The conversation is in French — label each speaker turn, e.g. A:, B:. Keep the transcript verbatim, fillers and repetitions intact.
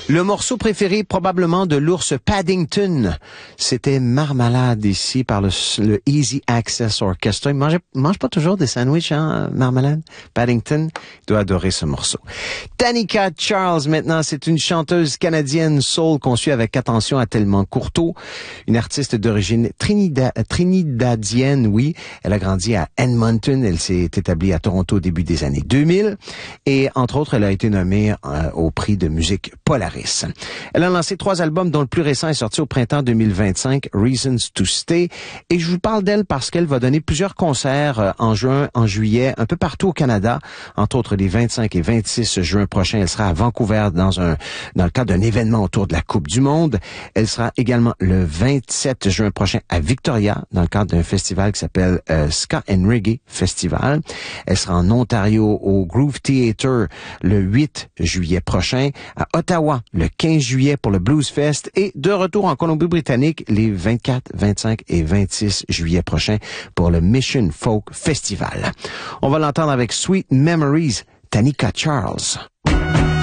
A: Le morceau préféré probablement de l'ours Paddington, c'était Marmalade ici par le, le Easy Access Orchestra. Il mange, mange pas toujours des sandwichs, hein, Marmalade? Paddington, il doit adorer ce morceau. Tanika Charles, maintenant, c'est une chanteuse canadienne soul qu'on suit avec attention à Tellement Courteau. Une artiste d'origine trinida, trinidadienne, oui. Elle a grandi à Edmonton. Elle s'est établie à Toronto au début des années deux mille. Et entre autres, elle a été nommée euh, au prix de musique Polaris. Elle a lancé trois albums dont le plus récent est sorti au printemps deux mille vingt-cinq, Reasons to Stay. Et je vous parle d'elle parce qu'elle va donner plusieurs concerts en juin, en juillet, un peu partout au Canada. Entre autres, les vingt-cinq et vingt-six juin prochains, elle sera à Vancouver dans un dans le cadre d'un événement autour de la Coupe du Monde. Elle sera également le vingt-sept juin prochain à Victoria dans le cadre d'un festival qui s'appelle euh, Ska and Reggae Festival. Elle sera en Ontario au Groove Theatre le huit juillet prochain, à Ottawa le quinze juillet pour le Blues Fest et de retour en Colombie-Britannique les vingt-quatre, vingt-cinq et vingt-six juillet prochains pour le Mission Folk Festival. On va l'entendre avec Sweet Memories, Tanika Charles.